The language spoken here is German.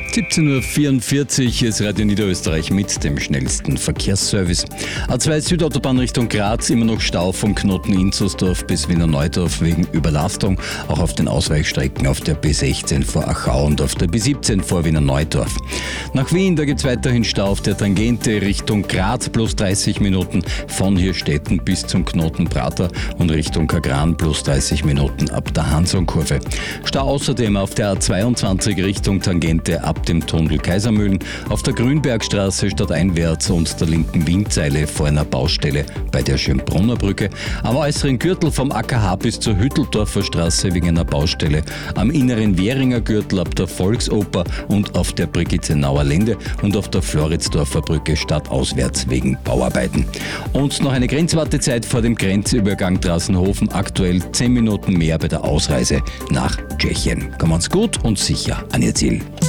17.44 Uhr ist Radio Niederösterreich mit dem schnellsten Verkehrsservice. A2 Südautobahn Richtung Graz, immer noch Stau vom Knoten Inzersdorf bis Wiener Neudorf wegen Überlastung. Auch auf den Ausweichstrecken auf der B16 vor Achau und auf der B17 vor Wiener Neudorf. Nach Wien, da gibt es weiterhin Stau auf der Tangente Richtung Graz, plus 30 Minuten von Hirstetten bis zum Knoten Prater und Richtung Kagran, plus 30 Minuten ab der Hansonkurve. Stau außerdem auf der A22 Richtung Tangente ab dem Tunnel Kaisermühlen, auf der Grünbergstraße stadteinwärts und der linken Windseile vor einer Baustelle bei der Schönbrunner Brücke, am äußeren Gürtel vom AKH bis zur Hütteldorfer Straße wegen einer Baustelle, am inneren Währinger Gürtel ab der Volksoper und auf der Brigittenauer Lände und auf der Floridsdorfer Brücke stadtauswärts wegen Bauarbeiten. Und noch eine Grenzwartezeit vor dem Grenzübergang Drassenhofen, aktuell 10 Minuten mehr bei der Ausreise nach Tschechien. Kommen's gut und sicher an Ihr Ziel.